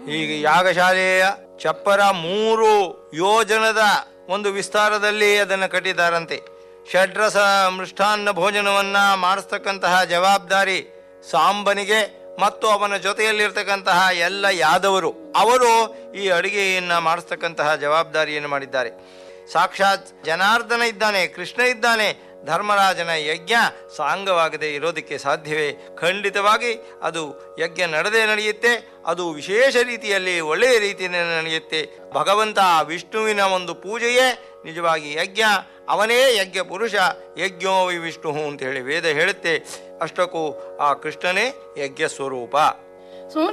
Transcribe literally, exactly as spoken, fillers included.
ಈಗ ಯಾಗಶಾಲೆಯ ಚಪ್ಪರ ಮೂರು ಯೋಜನದ ಒಂದು ವಿಸ್ತಾರದಲ್ಲಿ ಅದನ್ನು ಕಟ್ಟಿದ್ದಾರಂತೆ. ಷಡ್ರಸ ಮೃಷ್ಟಾನ್ನ ಭೋಜನವನ್ನು ಮಾಡಿಸ್ತಕ್ಕಂತಹ ಜವಾಬ್ದಾರಿ ಸಾಂಬನಿಗೆ ಮತ್ತು ಅವನ ಜೊತೆಯಲ್ಲಿರ್ತಕ್ಕಂತಹ ಎಲ್ಲ ಯಾದವರು, ಅವರು ಈ ಅಡುಗೆಯನ್ನು ಮಾಡಿಸ್ತಕ್ಕಂತಹ ಜವಾಬ್ದಾರಿಯನ್ನು ಮಾಡಿದ್ದಾರೆ. ಸಾಕ್ಷಾತ್ ಜನಾರ್ದನ ಇದ್ದಾನೆ, ಕೃಷ್ಣ ಇದ್ದಾನೆ. ಧರ್ಮರಾಜನ ಯಜ್ಞ ಸಾಂಗವಾಗದೆ ಇರೋದಕ್ಕೆ ಸಾಧ್ಯವೇ? ಖಂಡಿತವಾಗಿ ಅದು ಯಜ್ಞ ನಡೆದೇ ನಡೆಯುತ್ತೆ. ಅದು ವಿಶೇಷ ರೀತಿಯಲ್ಲಿ ಒಳ್ಳೆಯ ರೀತಿಯಲ್ಲಿ ನಡೆಯುತ್ತೆ. ಭಗವಂತ ವಿಷ್ಣುವಿನ ಒಂದು ಪೂಜೆಯೇ ನಿಜವಾಗಿ ಯಜ್ಞ. ಅವನೇ ಯಜ್ಞ ಪುರುಷ, ಯಜ್ಞೋ ವಿ ವಿಷ್ಣು ಅಂತ ಹೇಳಿ ವೇದ ಹೇಳುತ್ತೆ. ಅಷ್ಟಕ್ಕೂ ಆ ಕೃಷ್ಣನೇ ಯಜ್ಞ ಸ್ವರೂಪ.